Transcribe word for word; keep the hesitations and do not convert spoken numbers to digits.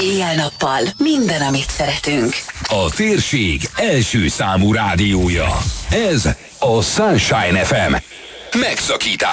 Éjjel-nappal minden, amit szeretünk. A térség első számú rádiója. Ez a Sunshine ef em. Megszakítás